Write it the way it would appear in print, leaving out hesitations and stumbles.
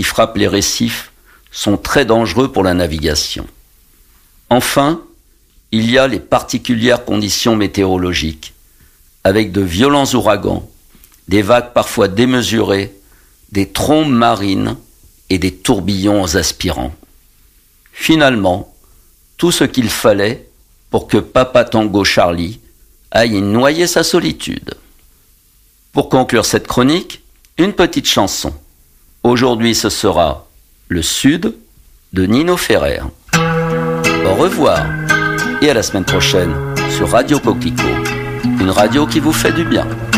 qui frappent les récifs sont très dangereux pour la navigation. Enfin, il y a les particulières conditions météorologiques, avec de violents ouragans, des vagues parfois démesurées, des trombes marines et des tourbillons aspirants. Finalement, tout ce qu'il fallait pour que Papa Tango Charlie aille noyer sa solitude. Pour conclure cette chronique, une petite chanson. Aujourd'hui, ce sera Le Sud de Nino Ferrer. Au revoir et à la semaine prochaine sur Radio Coquelicot, une radio qui vous fait du bien.